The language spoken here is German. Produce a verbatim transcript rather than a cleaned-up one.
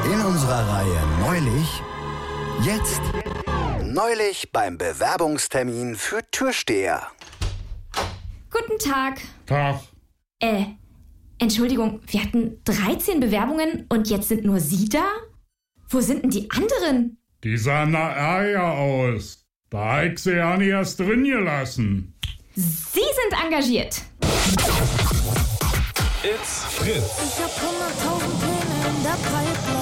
In unserer Reihe Neulich, jetzt Neulich beim Bewerbungstermin für Türsteher. Guten Tag. Tag. Äh, Entschuldigung, wir hatten dreizehn Bewerbungen und jetzt sind nur Sie da? Wo sind denn die anderen? Die sahen nach Ärger aus. Da hab ich sie ja nicht erst drin gelassen. Sie sind engagiert. It's Fritz. Ich hab hunderttausend Pläne in der Pipeline.